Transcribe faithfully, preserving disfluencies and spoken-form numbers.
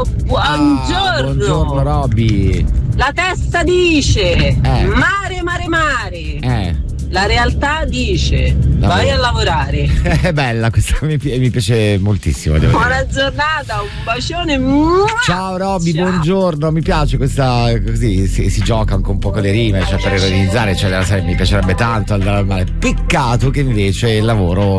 buongiorno. Ah, buongiorno Roby. La testa dice eh. mare, mare, mare. Eh. La realtà dice Lavoro. Vai a lavorare. È bella questa, mi, mi piace moltissimo. Devo Buona dire. giornata, un bacione. Ciao Robby, Ciao. Buongiorno, mi piace questa, così si, si gioca anche un po' con le rime, cioè per ironizzare, cioè, mi piacerebbe tanto andare al mare. Peccato che invece il lavoro